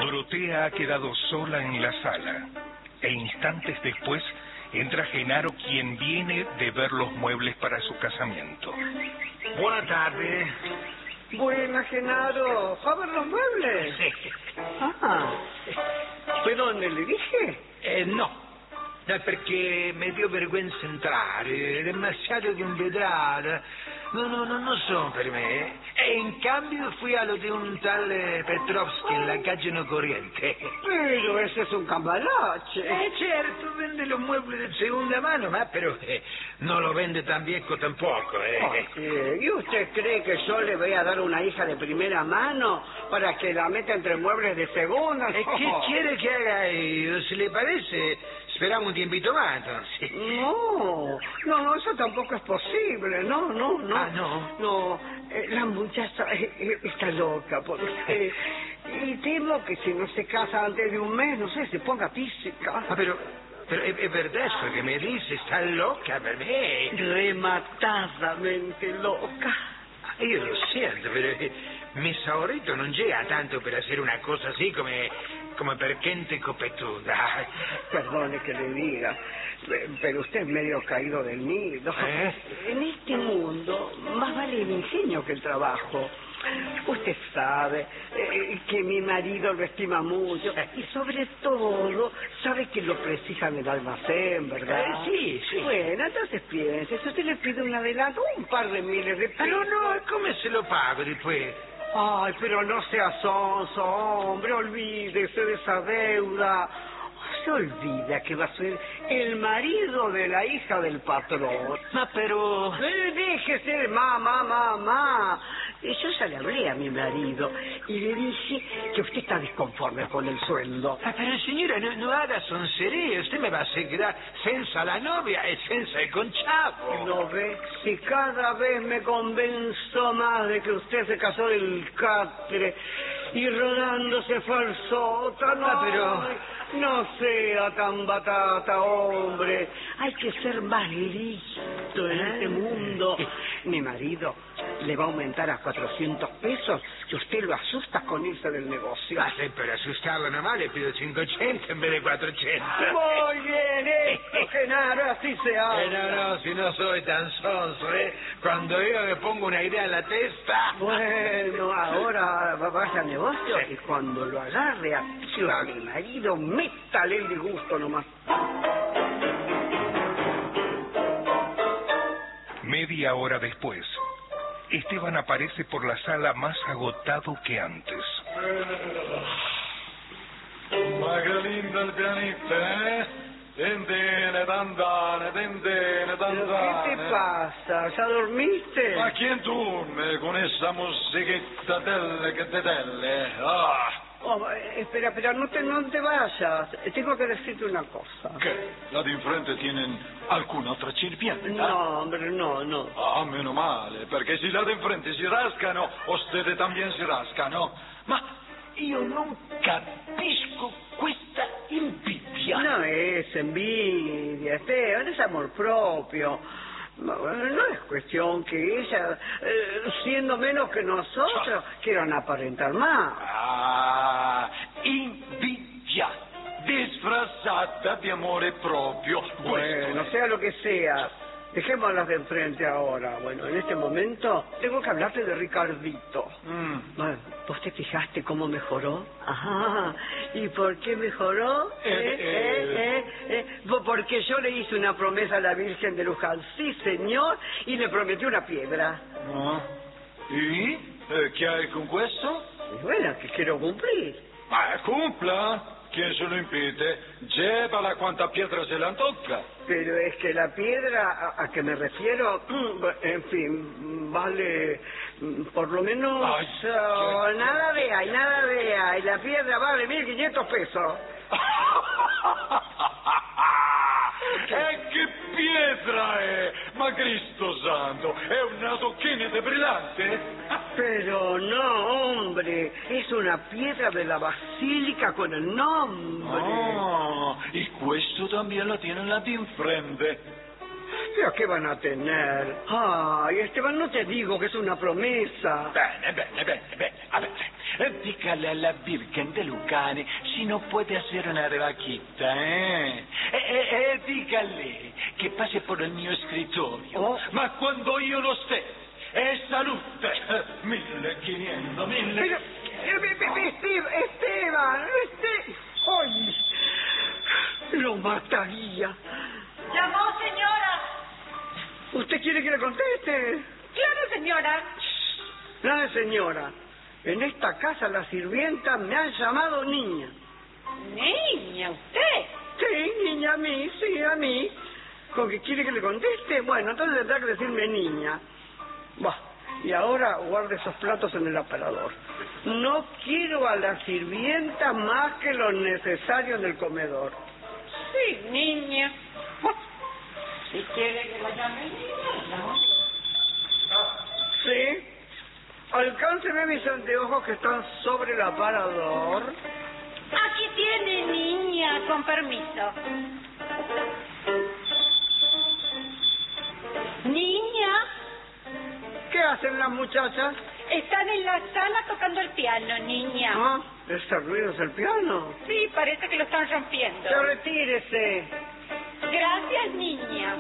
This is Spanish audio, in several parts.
Dorotea ha quedado sola en la sala, e instantes después entra Genaro, quien viene de ver los muebles para su casamiento. Buenas tardes. Buena, Genaro. ¿Fue a ver los muebles? Sí. Ah, ¿fue donde le dije? No, perché mi dio vergogna entrare, è demasiado di un vedrada. No son per me. E in cambio fui a lo de un tal Petrovsky en la calle No Corriente. Pero ese es un cambalache. Certo, vende los muebles de segunda mano, pero no lo vende tan viejo tampoco. ¿Y usted cree que yo le voy a dar una hija de primera mano para que la meta entre muebles de segunda? ¿Qué quiere que haga? Si le parece, esperamos un tiempito más, entonces. No, eso tampoco es posible. No. Ah, ¿no? No, la muchacha está loca por usted. Y temo que si no se casa antes de un mes, no sé, se ponga física. Pero es verdad eso que me dice, está loca per me. Rematadamente loca. Io lo siento, pero mis ahorritos non llega tanto per hacer una cosa así come per gente copetuda. Perdone que le diga, pero usted es medio caído del nido. En este mundo más vale el ingenio que el trabajo. Usted sabe que mi marido lo estima mucho y sobre todo sabe que lo precisa en el almacén, ¿verdad? Sí. Bueno, entonces piense, si usted le pide un adelanto, un par de miles de pesos. No, come se lo pago después? Ay, pero no sea sonso, hombre, olvídese de esa deuda. Se olvida que va a ser el marido de la hija del patrón. Pero... Déjese, mamá. Yo ya le hablé a mi marido y le dije que usted está disconforme con el sueldo. Pero señora, no haga soncería. Usted me va a hacer quedar senza la novia y senza el conchavo. ¿No ve? Si cada vez me convenzo más de que usted se casó del catre y Rolando se fue al sótano. Pero... No sea tan batata, hombre. Hay que ser más listo en este mundo. Mi marido le va a aumentar a 400 pesos y usted lo asusta con irse del negocio. Sí, pero asustarlo nomás le pido 580 en vez de 480. Muy bien, Genaro, así se hace. No, si no soy tan sonso, Cuando yo me pongo una idea en la testa... Bueno, ahora vaya al negocio y cuando lo agarre a mi marido, métale el disgusto nomás. Media hora después, Esteban aparece por la sala más agotado que antes. Ma che linda il pianista, Tendene, tandane. ¿Pero qué te pasa? ¿Ya dormiste? Ma quién duerme con esa musiquita telle che te telle? Espera, no te vayas. Tengo que decirte una cosa. ¿Qué? ¿La de enfrente tienen alguna otra sirvienta? No, hombre, no. Meno male, perché se la de enfrente si rascano, ustedes también si rascano. Ma io non capisco questa invidia. No es envidia, Esteban, es amor propio. No es cuestión que ella, siendo menos que nosotros, quieran aparentar más. Invidia disfrazata de amore propio. Bueno, sea lo que sea, dejémoslas de enfrente ahora. Bueno, en este momento tengo que hablarte de Ricardito. Bueno, ¿vos te fijaste cómo mejoró? Ajá. ¿Y por qué mejoró? Porque yo le hice una promesa a la Virgen de Luján. Sí, señor, y le prometí una piedra. ¿Y? ¿Qué hay con questo? Y bueno, que quiero cumplir. Cumpla. ¿Quién se lo impide? Llévala cuanta piedra se le antoja. Pero es que la piedra a que me refiero, en fin, vale por lo menos... nada vea, y la piedra vale 1.500 pesos. Che pietra è? Ma Cristo santo, è una tocchina de brillante? Pero no, hombre, es una piedra de la basílica con el nombre. Y questo también lo tiene la de enfrente. ¿Pero qué van a tener? Ay, Esteban, no te digo que es una promesa. Bene. A ver, dígale a la Virgen de Lucane si no puede hacer una rebajita, ¿eh? Dígale que pase por el mio escritorio. Oh. Ma quando io lo esté, salute. 1500, 1000. Pero, Esteban, ¡ay! Lo mataría. ¿Llamó, señora? ¿Usted quiere que le conteste? Claro, señora. No, señora. En esta casa las sirvientas me han llamado niña. Niña, ¿usted? Sí, niña, a mí. ¿Con qué quiere que le conteste? Bueno, entonces tendrá que decirme niña. Bah, y ahora guarde esos platos en el aparador. No quiero a la sirvienta más que lo necesario en el comedor. Sí, niña. Si quiere que la llame niña, ¿no? Sí. Alcánceme mis anteojos que están sobre el aparador. Aquí tiene, niña, con permiso. Niña, ¿Qué hacen las muchachas? están en la sala tocando el piano, niña. ¿Ah? ¿Ese ruido es el piano? Sí, parece que lo están rompiendo. ¡Ya retírese! Gracias, niña.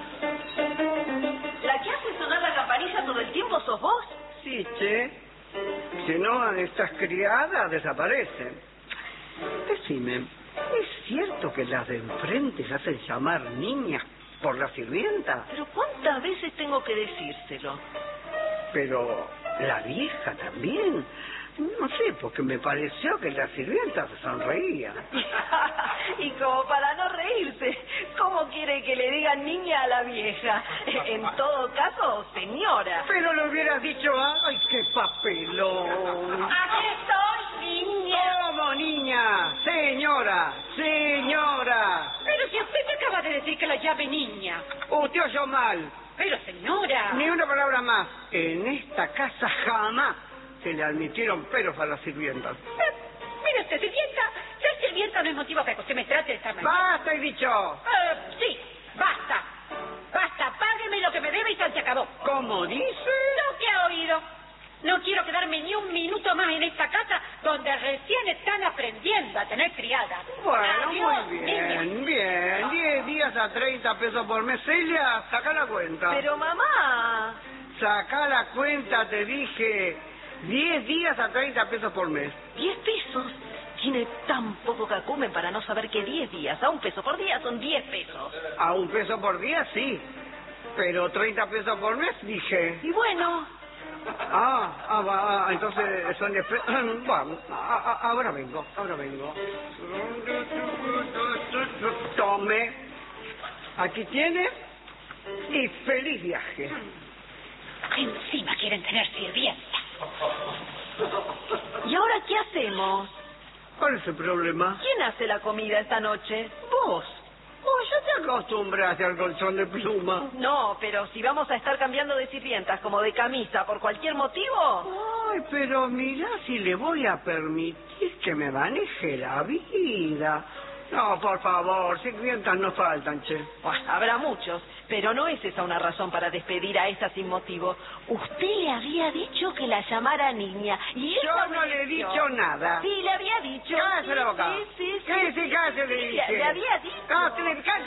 ¿La que hace sonar la campanilla todo el tiempo sos vos? Sí, che. Si no, estas criadas desaparecen. Decime, ¿es cierto que las de enfrente se hacen llamar niñas por la sirvienta? Pero ¿cuántas veces tengo que decírselo? Pero la vieja también. No sé, porque me pareció que la sirvienta se sonreía. Y como para no reírse, ¿cómo quiere que le digan niña a la vieja? En todo caso, señora. Pero le hubieras dicho, ¡ay, qué papelón! Aquí estoy, niña. ¿Cómo, niña? Señora, señora. Pero si usted me acaba de decir que la llame niña. Usted oyó mal. Pero, señora. Ni una palabra más. En esta casa jamás se le admitieron peros a las sirvientas. Mire usted, sirvienta. Ser sirvienta no es motivo para que usted me trate de esta manera. ¡Basta, he dicho! Sí, basta. Basta, págueme lo que me debe y se acabó. ¿Cómo dice? Lo que ha oído. No quiero quedarme ni un minuto más en esta casa donde recién están aprendiendo a tener criadas. Bueno, Adiós, muy niña. bien. 10 días a 30 pesos por mes. Celia, saca la cuenta. Pero mamá... Saca la cuenta, te dije. 10 días a 30 pesos por mes. 10 pesos. Tiene tan poco cacumen para no saber que 10 días a 1 peso por día son 10 pesos. A 1 peso por día, sí. Pero 30 pesos por mes, dije. Y bueno, Entonces son 10 pesos. Bueno, ahora vengo. Tome. Aquí tiene. Y feliz viaje. Encima quieren tener sirvienta. ¿y ahora qué hacemos? ¿Cuál es el problema? ¿Quién hace la comida esta noche? Vos. Ya te acostumbraste al colchón de pluma. No, pero si vamos a estar cambiando de sirvientas como de camisa por cualquier motivo... Ay, pero mira si le voy a permitir que me maneje la vida. No, por favor, sirvientas no faltan, che. Bueno, habrá muchos, pero no es esa una razón para despedir a esta sin motivo. Usted le había dicho que la llamara niña y Yo ella no le he obedeció. dicho nada. Sí, le había dicho. Cállese la boca. Sí. Cállese, le dije. Le había dicho. Cállese